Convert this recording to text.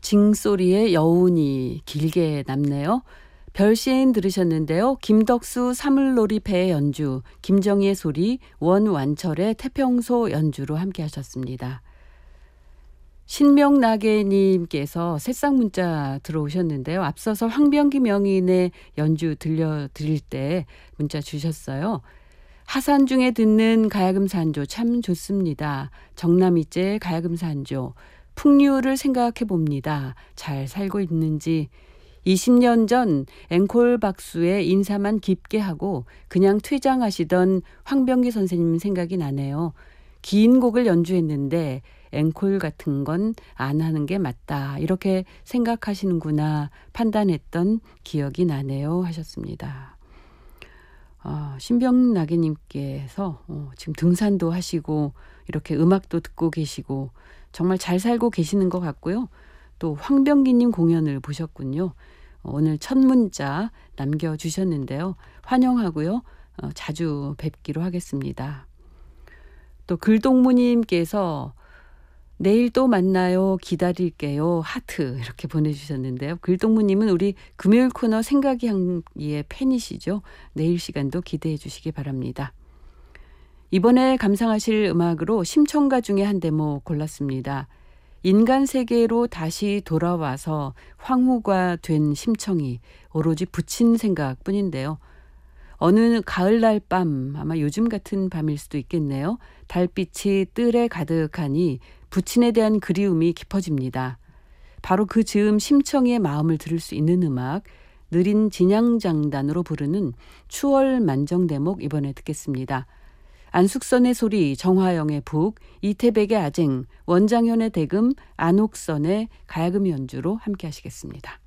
징소리의 여운이 길게 남네요. 별시인 들으셨는데요. 김덕수 사물놀이 배 연주, 김정희의 소리, 원완철의 태평소 연주로 함께 하셨습니다. 신명나게님께서 새싹 문자 들어오셨는데요. 앞서서 황병기 명인의 연주 들려드릴 때 문자 주셨어요. 하산 중에 듣는 가야금 산조 참 좋습니다. 정남이째 가야금 산조. 풍류를 생각해 봅니다. 잘 살고 있는지. 20년 전 앵콜 박수에 인사만 깊게 하고 그냥 퇴장하시던 황병기 선생님 생각이 나네요. 긴 곡을 연주했는데 앵콜 같은 건 안 하는 게 맞다. 이렇게 생각하시는구나 판단했던 기억이 나네요. 하셨습니다. 신병나게님께서 지금 등산도 하시고 이렇게 음악도 듣고 계시고 정말 잘 살고 계시는 것 같고요. 또 황병기님 공연을 보셨군요. 오늘 첫 문자 남겨주셨는데요. 환영하고요. 자주 뵙기로 하겠습니다. 또 글동무님께서 내일 또 만나요. 기다릴게요. 하트 이렇게 보내주셨는데요. 글동무님은 우리 금요일 코너 생각이 향기의 팬이시죠. 내일 시간도 기대해 주시기 바랍니다. 이번에 감상하실 음악으로 심청가 중에 한 대목 골랐습니다. 인간 세계로 다시 돌아와서 황후가 된 심청이 오로지 부친 생각뿐인데요. 어느 가을날 밤, 아마 요즘 같은 밤일 수도 있겠네요. 달빛이 뜰에 가득하니 부친에 대한 그리움이 깊어집니다. 바로 그 즈음 심청이의 마음을 들을 수 있는 음악, 느린 진양장단으로 부르는 추월 만정대목 이번에 듣겠습니다. 안숙선의 소리, 정화영의 북, 이태백의 아쟁, 원장현의 대금, 안옥선의 가야금 연주로 함께 하시겠습니다.